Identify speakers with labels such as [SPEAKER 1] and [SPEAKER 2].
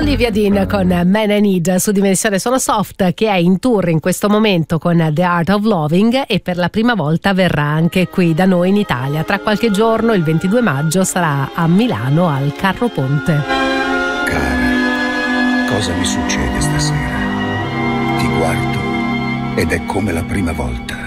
[SPEAKER 1] Olivia Dean con Man I Need su Dimensione Sono Soft, che è in tour in questo momento con The Art of Loving e per la prima volta verrà anche qui da noi in Italia. Tra qualche giorno, il 22 maggio, sarà a Milano al Carro Ponte.
[SPEAKER 2] Cara, cosa mi succede stasera? Ti guardo ed è come la prima volta.